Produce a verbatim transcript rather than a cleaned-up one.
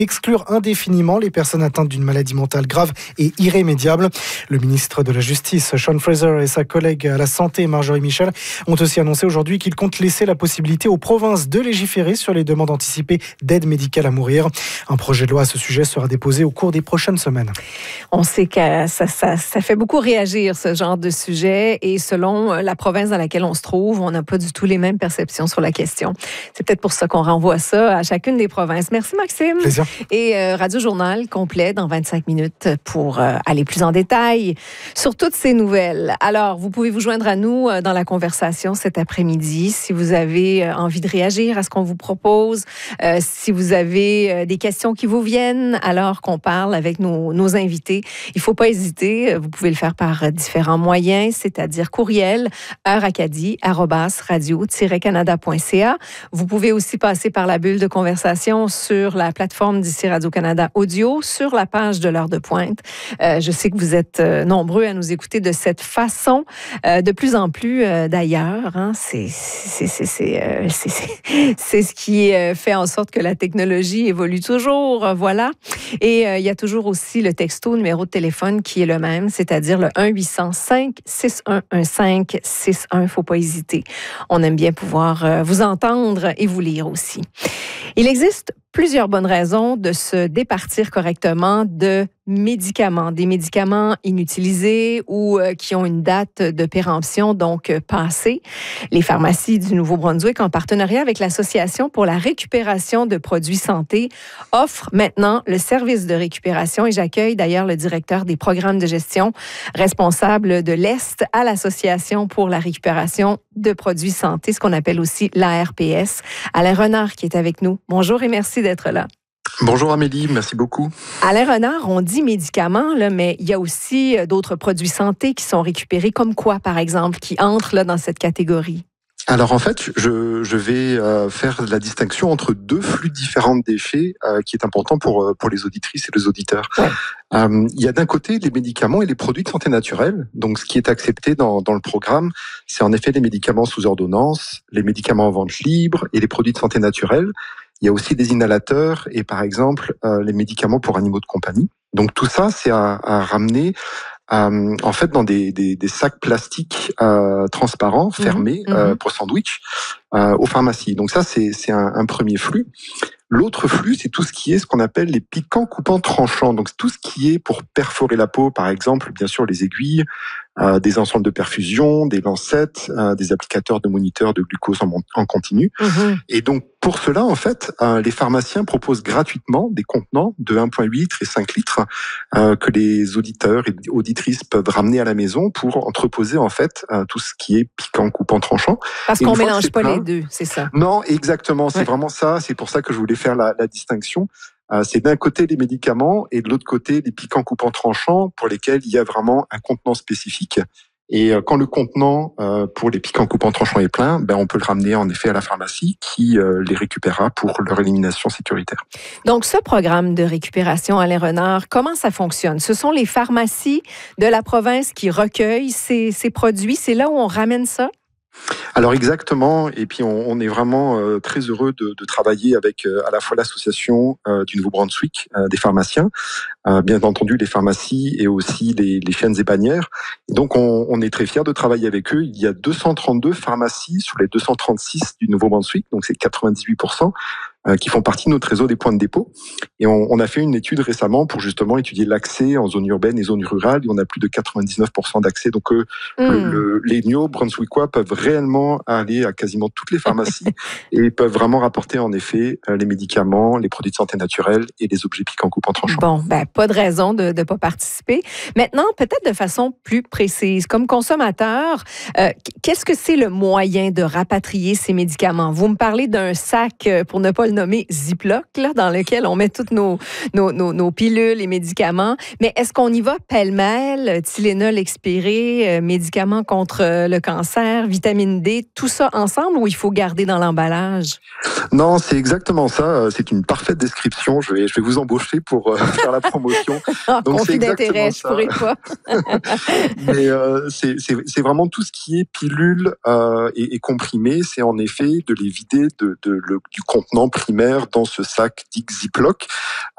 exclure indéfiniment les personnes atteintes d'une maladie mentale grave et irrémédiable. Le ministre de la Justice, Sean Fraser, et sa collègue à la Santé, Marjorie Michel, ont aussi annoncé aujourd'hui qu'ils comptent laisser la possibilité aux provinces de légiférer sur les demandes anticipées d'aide médicale à mourir. Un projet de loi à ce sujet sera déposé au cours des prochaines semaines. On sait que ça, ça, ça fait beaucoup réagir, ce genre de sujet, et selon la province dans laquelle on se trouve, on n'a pas du tout les mêmes perceptions sur la question. C'est peut-être pour ça qu'on renvoie ça à chacune des provinces. Merci Maxime. Plaisir. Et euh, Radio Journal complet dans vingt-cinq minutes pour euh, aller plus en détail sur toutes ces nouvelles. Alors, vous pouvez vous joindre à nous euh, dans la conversation cet après-midi si vous avez euh, envie de réagir à ce qu'on vous propose, euh, si vous avez euh, des questions qui vous viennent alors qu'on parle avec nos, nos invités. Il ne faut pas hésiter. Vous pouvez le faire par différents moyens, c'est-à-dire courriel heure acadie arobase radio tiret canada point c a. Vous pouvez aussi passer par la bulle de conversation sur la plateforme d'ici Radio-Canada Audio, sur la page de l'heure de pointe. Euh, je sais que vous êtes euh, nombreux à nous écouter de cette façon, euh, de plus en plus euh, d'ailleurs. Hein. C'est, c'est, c'est, c'est, euh, c'est, c'est, c'est ce qui euh, fait en sorte que la technologie évolue toujours. Euh, voilà. Et euh, il y a toujours aussi le texto, numéro de téléphone qui est le même, c'est-à-dire le un huit cent cinq six un un cinq six un. Il ne faut pas hésiter. On aime bien pouvoir euh, vous entendre et vous lire aussi. Il existe plusieurs bonnes raisons de se départir correctement de médicaments, des médicaments inutilisés ou euh, qui ont une date de péremption, donc euh, passée. Les pharmacies du Nouveau-Brunswick, en partenariat avec l'Association pour la récupération de produits santé, offrent maintenant le service de récupération, et j'accueille d'ailleurs le directeur des programmes de gestion responsable de l'Est à l'Association pour la récupération de produits santé, ce qu'on appelle aussi l'A R P S, Alain Renard, qui est avec nous. Bonjour et merci d'être là. Bonjour Amélie, merci beaucoup. Alain Renard, on dit médicaments, là, mais il y a aussi d'autres produits santé qui sont récupérés, comme quoi, par exemple, qui entrent là, dans cette catégorie? Alors en fait, je, je vais euh, faire la distinction entre deux flux différents de déchets euh, qui est important pour, pour les auditrices et les auditeurs. Ouais. Euh, il y a d'un côté les médicaments et les produits de santé naturelle. Donc ce qui est accepté dans, dans le programme, c'est en effet les médicaments sous ordonnance, les médicaments en vente libre et les produits de santé naturelle. Il y a aussi des inhalateurs et par exemple euh, les médicaments pour animaux de compagnie. Donc tout ça, c'est à, à ramener euh, en fait dans des, des, des sacs plastiques euh, transparents, fermés, mmh, euh, mmh. pour sandwich euh, aux pharmacies. Donc ça, c'est, c'est un, un premier flux. L'autre flux, c'est tout ce qui est ce qu'on appelle les piquants, coupants, tranchants. Donc tout ce qui est pour perforer la peau, par exemple, bien sûr les aiguilles, euh, des ensembles de perfusion, des lancettes, euh, des applicateurs de moniteurs de glucose en, en continu. Mmh. Et donc pour cela, en fait, euh, les pharmaciens proposent gratuitement des contenants de un virgule huit litres et cinq litres euh, que les auditeurs et auditrices peuvent ramener à la maison pour entreposer en fait euh, tout ce qui est piquant, coupant, tranchant. Parce qu'on mélange pas plein, les deux, c'est ça? Non, exactement. C'est ouais. vraiment ça. C'est pour ça que je voulais faire la, la distinction. Euh, c'est d'un côté les médicaments et de l'autre côté les piquants, coupants, tranchants pour lesquels il y a vraiment un contenant spécifique. Et euh, quand le contenant euh, pour les piquants, coupants, tranchants est plein, ben on peut le ramener en effet à la pharmacie qui euh, les récupérera pour leur élimination sécuritaire. Donc ce programme de récupération, Alain Renard, comment ça fonctionne? Ce sont les pharmacies de la province qui recueillent ces, ces produits. C'est là où on ramène ça? Alors exactement, et puis on, on est vraiment euh, très heureux de, de travailler avec euh, à la fois l'association euh, du Nouveau-Brunswick euh, des pharmaciens, euh, bien entendu les pharmacies et aussi les, les chaînes et bannières. Et donc on, on est très fiers de travailler avec eux. Il y a deux cent trente-deux pharmacies sur les deux cent trente-six du Nouveau-Brunswick, donc c'est quatre-vingt-dix-huit pour cent. Euh, qui font partie de notre réseau des points de dépôt. Et on, on a fait une étude récemment pour justement étudier l'accès en zone urbaine et zone rurale. Et on a plus de quatre-vingt-dix-neuf pour cent d'accès. Donc euh, mmh. le, le, les Néo-Brunswickois peuvent réellement aller à quasiment toutes les pharmacies et peuvent vraiment rapporter en effet euh, les médicaments, les produits de santé naturelle et les objets piquants, coupants, tranchants. Bon, ben pas de raison de ne pas participer. Maintenant, peut-être de façon plus précise, comme consommateur, euh, qu'est-ce que c'est le moyen de rapatrier ces médicaments? Vous me parlez d'un sac, pour ne pas le nommé Ziploc, là, dans lequel on met toutes nos, nos, nos, nos pilules et médicaments. Mais est-ce qu'on y va pêle-mêle, Tylenol expiré, euh, médicaments contre euh, le cancer, vitamine D, tout ça ensemble, ou il faut garder dans l'emballage? Non, c'est exactement ça. C'est une parfaite description. Je vais, je vais vous embaucher pour euh, faire la promotion. oh, Donc, conflit d'intérêt, je pourrais pas. Mais euh, c'est, c'est, c'est vraiment tout ce qui est pilule euh, et, et comprimé. C'est en effet de les vider de, de, le, du contenant primaire dans ce sac dit Ziploc.